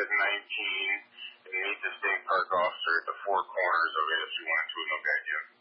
at 19 and meet the state park officer at the four corners of it if you wanted to, and they'll guide you.